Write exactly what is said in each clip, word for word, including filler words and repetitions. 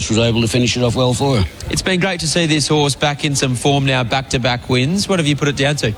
just was able to finish it off well for her. It's been great to see this horse back in some form now, back-to-back wins. What have you put it down to?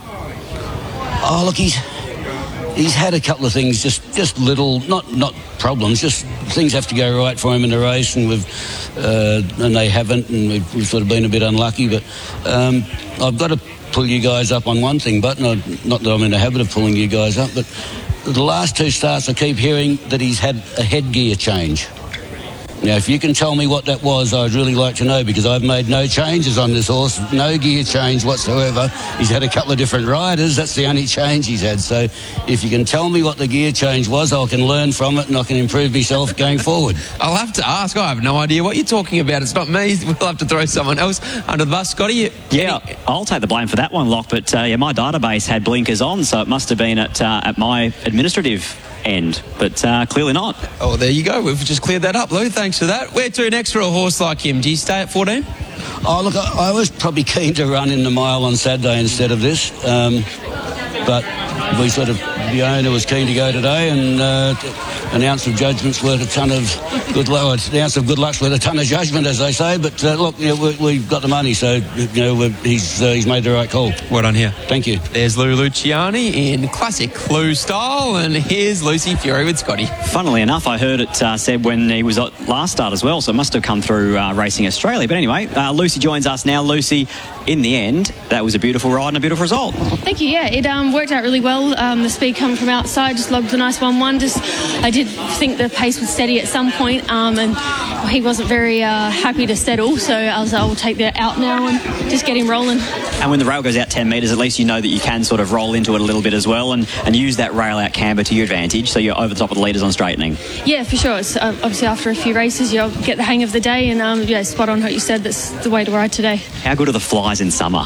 Oh, look, he's he's had a couple of things, just just little, not not problems, just things have to go right for him in the race, and we've uh, and they haven't, and we've, we've sort of been a bit unlucky. But um, I've got to pull you guys up on one thing, but not, not that I'm in the habit of pulling you guys up, but the last two starts I keep hearing that he's had a headgear change. Now, if you can tell me what that was, I'd really like to know, because I've made no changes on this horse, no gear change whatsoever. He's had a couple of different riders. That's the only change he's had. So if you can tell me what the gear change was, I can learn from it and I can improve myself going forward. I'll have to ask. I have no idea what you're talking about. It's not me. We'll have to throw someone else under the bus. Scotty? You, yeah, any... I'll take the blame for that one, Lock. But, uh, yeah, my database had blinkers on, so it must have been at, uh, at my administrative end, but uh, clearly not. Oh, there you go. We've just cleared that up, Lou. Thanks for that. Where to next for a horse like him? Do you stay at fourteen? Oh, look, I, I was probably keen to run in the mile on Saturday instead of this, um, but we sort of, the owner was keen to go today, and uh, an ounce of judgment's worth a ton of good luck. An ounce of good luck's worth a ton of judgment, as they say. But uh, look, you know, we, we've got the money, so you know we're, he's uh, he's made the right call. Well done here. Thank you. There's Lou Luciani in classic Lou style, and here's Lucy Fury with Scotty. Funnily enough, I heard it uh, said when he was at last start as well, so it must have come through uh, Racing Australia. But anyway, uh, Lucy joins us now. Lucy, in the end, that was a beautiful ride and a beautiful result. Thank you. Yeah, it um, worked out really well. Um, the speed coming from outside just logged a nice one one. Just, I did think the pace was steady at some point, um, and he wasn't very uh, happy to settle. So I was, I will take that out now and just get him rolling. And when the rail goes out ten metres, at least you know that you can sort of roll into it a little bit as well, and, and use that rail out camber to your advantage, so you're over the top of the leaders on straightening. Yeah, for sure. It's, uh, obviously after a few races, you'll get the hang of the day, and um, yeah, spot on what you said. That's the way to ride today. How good are the flies in summer?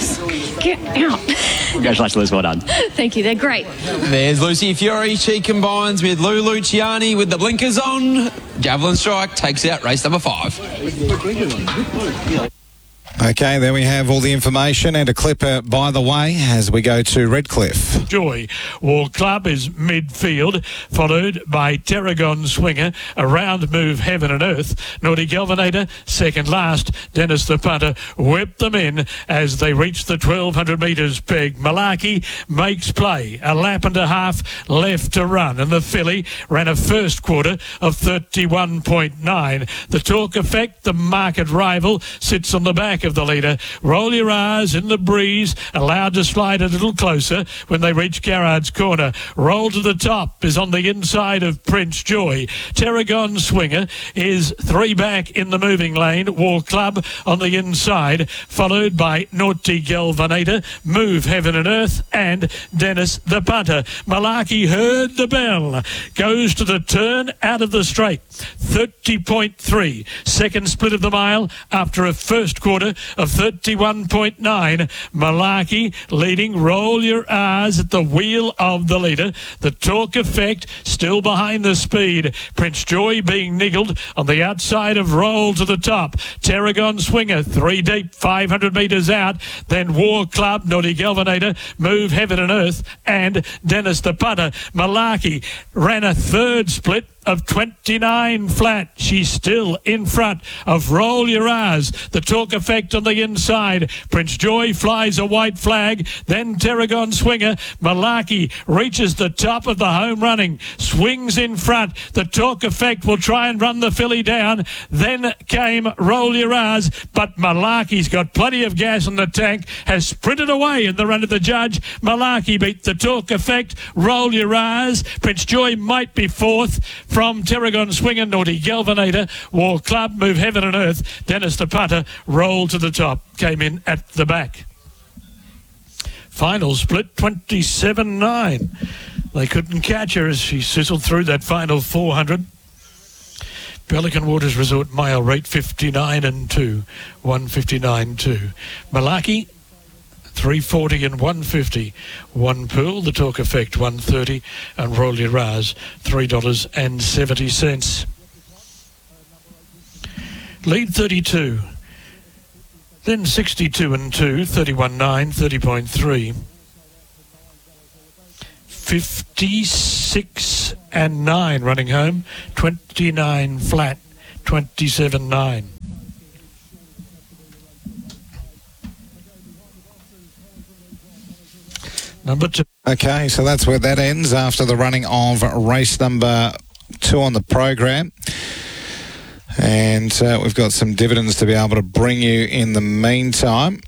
Get out. Congratulations, Liz. Well done. Thank you. They're great. There's Lucy Fury. She combines with Lou Luciani with the blinkers on. Javelin Strike takes out race number five. Okay, there we have all the information and a clipper, by the way, as we go to Redcliffe. Joy War Club is midfield, followed by Tarragon Swinger, Around Move Heaven and Earth, Naughty Galvanator, second last. Dennis the punter whipped them in as they reach the twelve hundred metres peg. Malarkey makes play, a lap and a half left to run, and the filly ran a first quarter of thirty-one point nine. The Talk Effect, the market rival, sits on the back of the leader. Roll Your R's in the breeze, allowed to slide a little closer when they reach Garrard's corner. Roll to the top is on the inside of Prince Joy. Tarragon Swinger is three back in the moving lane. War Club on the inside, followed by Naughty Galvanator, Move Heaven and Earth, and Dennis the punter. Malarkey heard the bell, goes to the turn out of the straight. thirty point three. Second split of the mile after a first quarter of thirty-one point nine. Malarkey leading. Roll Your R's at the wheel of the leader. The Talk Effect still behind the speed. Prince Joy being niggled on the outside of Roll to the top. Tarragon Swinger three deep, five hundred metres out. Then War Club, Naughty Galvanator, Move Heaven and Earth, and Dennis the punter. Malarkey ran a third split of twenty-nine flat. She's still in front of Roll Your R's. The Talk Effect on the inside. Prince Joy flies a white flag. Then Tarragon Swinger. Malarkey reaches the top of the home running. Swings in front. The Talk Effect will try and run the filly down. Then came Roll Your R's. But Malarkey's got plenty of gas in the tank. Has sprinted away in the run of the judge. Malarkey beat the Talk Effect. Roll Your R's. Prince Joy might be fourth. From Tarragon Swinger, Naughty Galvanator, War Club, Move Heaven and Earth, Dennis the punter, Roll to the top, came in at the back. Final split, twenty-seven nine. They couldn't catch her as she sizzled through that final four hundred. Pelican Waters Resort mile rate fifty-nine and two, one fifty-nine two. Malarkey, three forty and one fifty. One pool, the Talk Effect one thirty, and Roll Your R's three dollars and seventy cents. Lead thirty-two. Then sixty-two and two, thirty-one nine, thirty point three. fifty-six and nine running home, twenty-nine flat, twenty-seven nine. number two. Okay, so that's where that ends after the running of race number two on the program. And uh, we've got some dividends to be able to bring you in the meantime.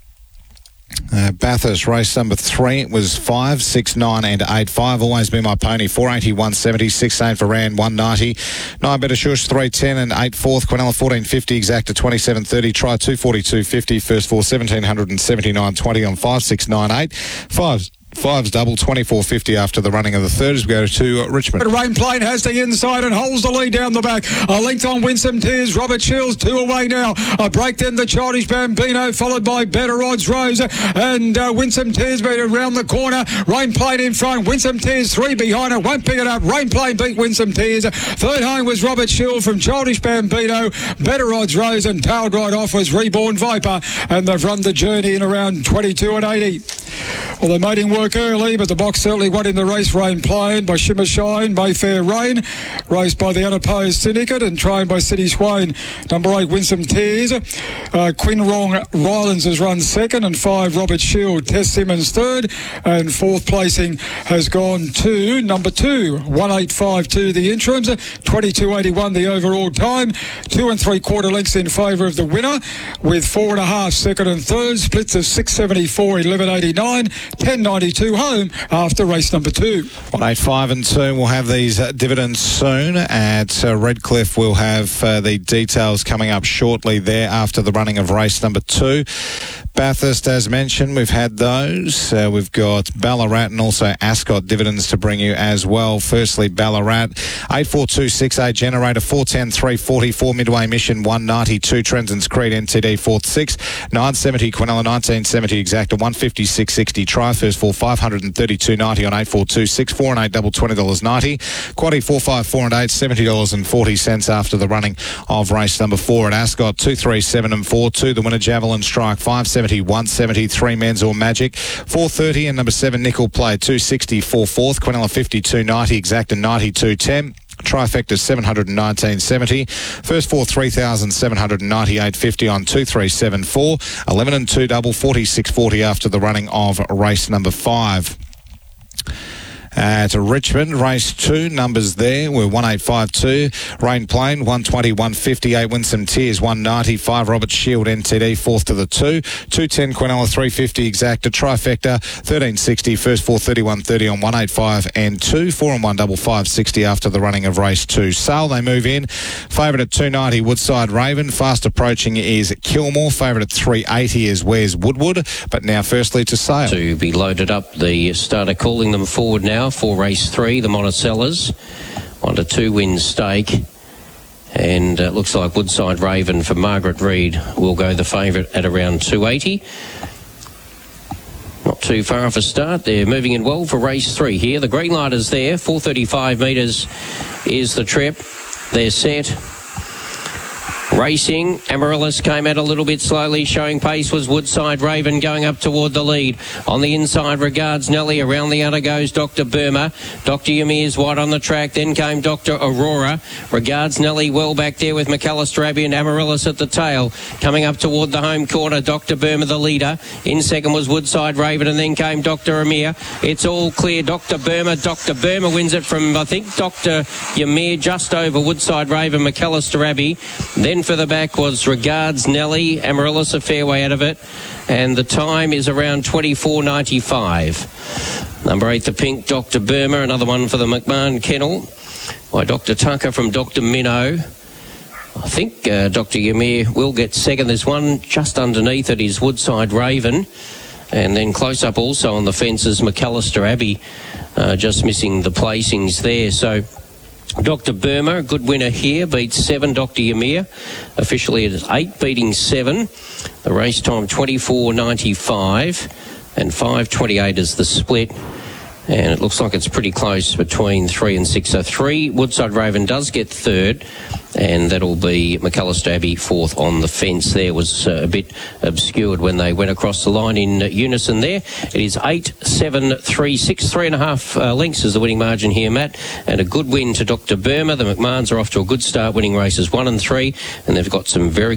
Uh, Bathurst race number three, it was five, six, nine and eight. Five always been my pony. four eighty, one seventy. Six eight for Rand, one ninety. Nine better shush, three ten and eight fourth. Quinella fourteen fifty, exacta twenty-seven thirty. Try two forty-two fifty. First four seventeen seventy-nine twenty on five, six, nine, eight. Fives. Fives double, twenty-four fifty after the running of the third as we go to uh, Richmond. Rain Plane has the inside and holds the lead down the back. A length on Winsome Tears. Robert Shields two away now. A break then the Childish Bambino followed by Better Odds Rose and uh, Winsome Tears beat around the corner. Rain Plane in front. Winsome Tears three behind her. Won't pick it up. Rain Plane beat Winsome Tears. Third home was Robert Shields from Childish Bambino. Better Odds Rose and tailed right off was Reborn Viper, and they've run the journey in around twenty-two and eighty. Well, the mating work early, but the box certainly won in the race. Rain Plane by Shimmer Shine, Mayfair Rain, raced by the unopposed Syndicate and trained by City Swain. Number eight, Winsome Tears. Uh, Quinn Wrong Rylands has run second, and five, Robert Shield. Tess Simmons third, and fourth placing has gone to number two, one eight five two the interims, twenty-two eighty-one the overall time. Two and three quarter lengths in favour of the winner, with four and a half second and third, splits of six seventy-four, eleven eighty-nine, ten ninety-two home after race number two. one eight five and two. We'll have these uh, dividends soon at uh, Redcliffe. We'll have uh, the details coming up shortly there after the running of race number two. Bathurst, as mentioned, we've had those. Uh, we've got Ballarat and also Ascot dividends to bring you as well. Firstly, Ballarat, eight four two six eight Generator, four ten three forty-four Midway Mission, one ninety-two Trenzon's Creed N T D, fourth six, nine seventy Quinella, nineteen seventy Exacta, one fifty-six sixty Try, first four, five thirty-two ninety on eight four two six, four and eight double, twenty dollars ninety. Quaddy four five four and eight, seventy dollars forty after the running of race number four at Ascot. two three seven and four two, the winner Javelin Strike, five seventy, one seventy, three Men's or Magic, four thirty and number seven Nickel Play, two sixty, four fourth, Quinella fifty-two ninety, Exacta ninety-two ten. Trifecta seven nineteen seventy. First four three thousand seven ninety-eight fifty on two three seven four. eleven and two double, forty-six forty after the running of race number five. At Richmond, race two, numbers there were one eight five two, Rain Plane, one twenty, one fifty-eight, Winsome Tears, one ninety, five Robert Shield N T D, fourth to the two, two ten Quinella, three fifty Exacta, Trifecta, thirteen sixty, first four thirty-one thirty on one eight five and two, four and one double, five sixty after the running of race two. Sale, they move in, favourite at two ninety, Woodside Raven, fast approaching is Kilmore, favourite at three eighty is Where's Woodward, but now firstly to Sale. To be loaded up, the starter calling them forward now for race three, the Monticellas, one to two win stake, and it uh, looks like Woodside Raven for Margaret Reid will go the favourite at around two eighty. Not too far off a start. They're moving in well for race three here. The green light is there. four thirty-five metres is the trip. They're set. Racing, Amaryllis came out a little bit slowly, showing pace was Woodside Raven going up toward the lead. On the inside, Regards Nelly, around the outer goes Doctor Burma. Doctor Ymir's wide on the track, then came Doctor Aurora. Regards Nelly well back there with McAllister Abbey and Amaryllis at the tail. Coming up toward the home corner, Doctor Burma the leader. In second was Woodside Raven, and then came Doctor Amir. It's all clear, Doctor Burma. Doctor Burma wins it from, I think, Doctor Ymir, just over Woodside Raven, McAllister Abbey. Then for the back was Regards Nelly, Amaryllis a fair way out of it, and the time is around twenty-four ninety-five. Number eight, the pink, Doctor Burma, another one for the McMahon Kennel by Doctor Tucker from Doctor Minnow. I think uh, Doctor Ymir will get second. There's one just underneath it is Woodside Raven, and then close up also on the fences McAllister Abbey, uh, just missing the placings there. So Doctor Burma, a good winner here, beats seven, Doctor Ymir. Officially it is eight, beating seven. The race time twenty-four ninety-five, and five twenty-eight is the split. And it looks like it's pretty close between three and six. So three, Woodside Raven does get third, and that'll be McAllister Abbey fourth on the fence. There was uh, a bit obscured when they went across the line in uh, unison there. It is eight, seven, three, six, three and a half uh, lengths is the winning margin here, Matt. And a good win to Doctor Burma. The McMahons are off to a good start, winning races one and three, and they've got some very